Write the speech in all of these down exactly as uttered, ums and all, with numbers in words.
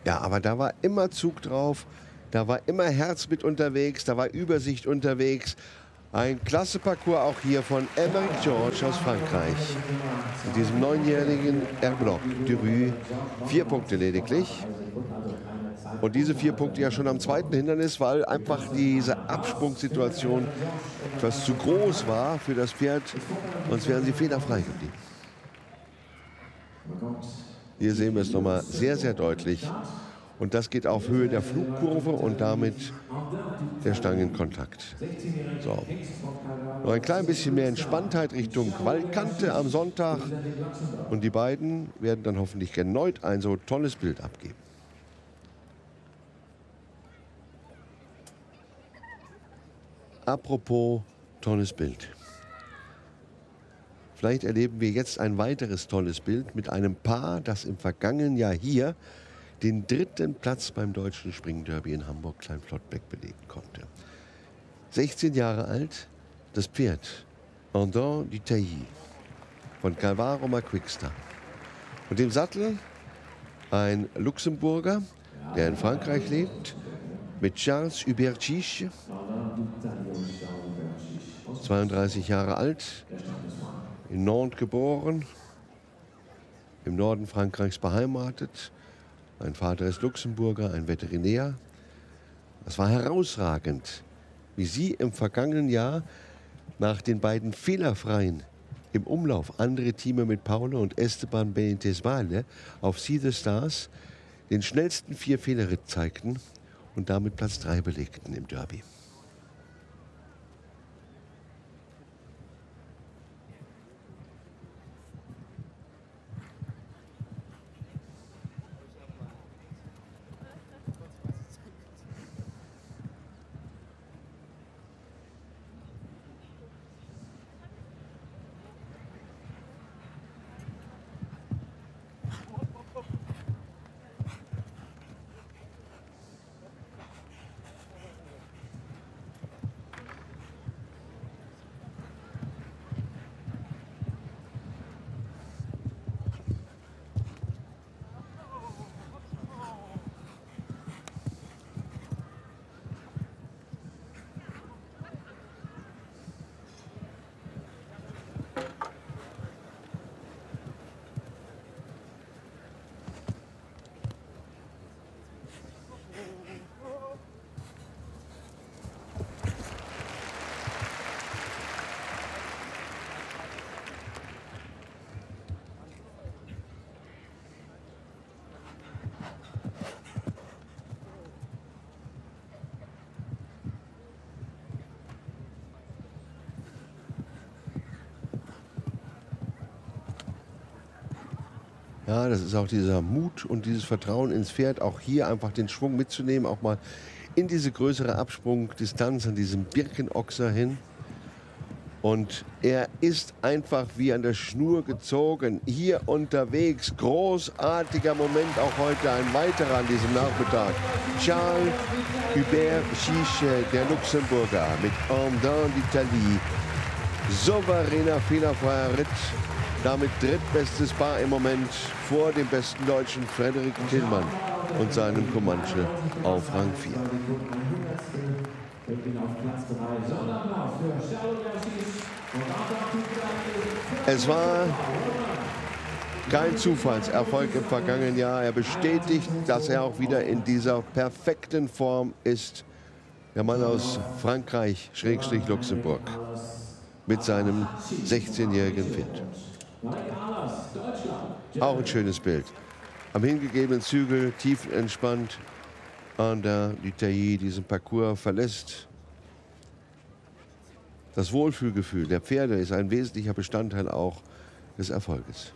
Ja, aber da war immer Zug drauf, da war immer Herz mit unterwegs, da war Übersicht unterwegs. Ein klasse Parcours auch hier von Émeric Georges aus Frankreich. Mit diesem neunjährigen Herblock de Rue. Vier Punkte lediglich. Und diese vier Punkte ja schon am zweiten Hindernis, weil einfach diese Absprungssituation etwas zu groß war für das Pferd. Sonst wären sie fehlerfrei geblieben. Hier sehen wir es nochmal sehr, sehr deutlich. Und das geht auf Höhe der Flugkurve und damit der Stangenkontakt. So. Noch ein klein bisschen mehr Entspanntheit Richtung Waldkante am Sonntag. Und die beiden werden dann hoffentlich erneut ein so tolles Bild abgeben. Apropos tolles Bild. Vielleicht erleben wir jetzt ein weiteres tolles Bild mit einem Paar, das im vergangenen Jahr hier den dritten Platz beim Deutschen Springderby in Hamburg-Kleinflottbeck belegen konnte. sechzehn Jahre alt, das Pferd Andon du Tailly von Calvaroma Quickstar. Und im Sattel ein Luxemburger, der in Frankreich lebt, mit Charles Hubert Chiche, zweiunddreißig Jahre alt, in Nantes geboren, im Norden Frankreichs beheimatet. Mein Vater ist Luxemburger, ein Veterinär. Das war herausragend, wie sie im vergangenen Jahr nach den beiden fehlerfreien im Umlauf andere Teame mit Paulo und Esteban Benitez Valle auf See the Stars den schnellsten vier Fehlerritt zeigten und damit Platz drei belegten im Derby. Ja, das ist auch dieser Mut und dieses Vertrauen ins Pferd, auch hier einfach den Schwung mitzunehmen, auch mal in diese größere Absprungdistanz an diesem Birkenochser hin. Und er ist einfach wie an der Schnur gezogen, hier unterwegs. Großartiger Moment auch heute, ein weiterer an diesem Nachmittag. Charles Hubert Chiche, der Luxemburger, mit Andon du Tailly. Souveräner, fehlerfreier Ritt. Damit drittbestes Paar im Moment vor dem besten Deutschen Frederik Tillmann und seinem Comanche auf Rang vier. Es war kein Zufallserfolg im vergangenen Jahr. Er bestätigt, dass er auch wieder in dieser perfekten Form ist. Der Mann aus Frankreich, Schrägstrich Luxemburg, mit seinem sechzehnjährigen Pferd. Auch ein schönes Bild. Am hingegebenen Zügel, tiefenentspannt, Andon du Tailly diesen Parcours verlässt. Das Wohlfühlgefühl der Pferde ist ein wesentlicher Bestandteil auch des Erfolges.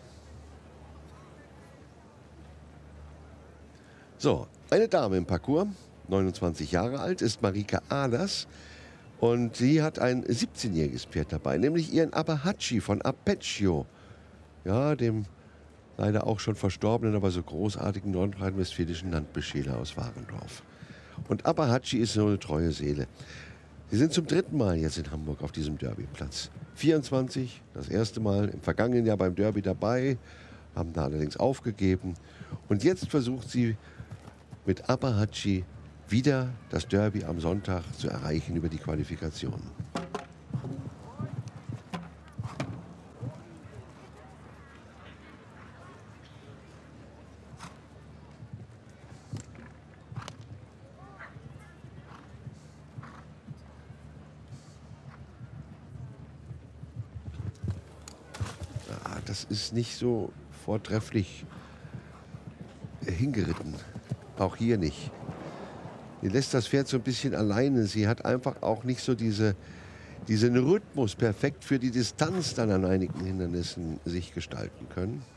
So, eine Dame im Parcours, neunundzwanzig Jahre alt, ist Marika Ahlers. Und sie hat ein siebzehnjähriges Pferd dabei, nämlich ihren Abahachi von Apecchio. Ja, dem leider auch schon verstorbenen, aber so großartigen nordrhein-westfälischen Landbeschäler aus Warendorf. Und Abahachi ist so eine treue Seele. Sie sind zum dritten Mal jetzt in Hamburg auf diesem Derbyplatz. vierundzwanzig, das erste Mal im vergangenen Jahr beim Derby dabei, haben da allerdings aufgegeben. Und jetzt versucht sie mit Apahachi wieder das Derby am Sonntag zu erreichen über die Qualifikation. Ah, das ist nicht so vortrefflich hingeritten. Auch hier nicht. Die lässt das Pferd so ein bisschen alleine. Sie hat einfach auch nicht so diese, diesen Rhythmus perfekt für die Distanz dann an einigen Hindernissen sich gestalten können.